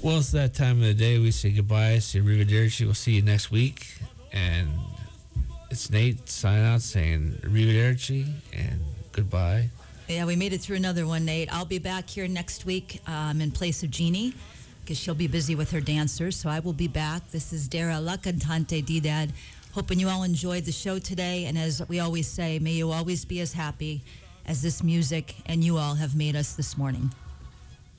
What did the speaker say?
Well, it's that time of the day. We say goodbye. Say arrivederci. We'll see you next week. And it's Nate signing out saying arrivederci and goodbye. Yeah, we made it through another one, Nate. I'll be back here next week in place of Jeannie because she'll be busy with her dancers. So I will be back. This is Dara La Cantante Didad. Hoping you all enjoyed the show today. And as we always say, may you always be as happy as this music and you all have made us this morning.